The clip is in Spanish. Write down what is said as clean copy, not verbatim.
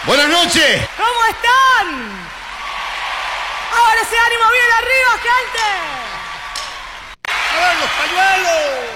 Buenas noches. ¿Cómo están? Ahora ese ánimo bien arriba, gente. ¡A ver los pañuelos!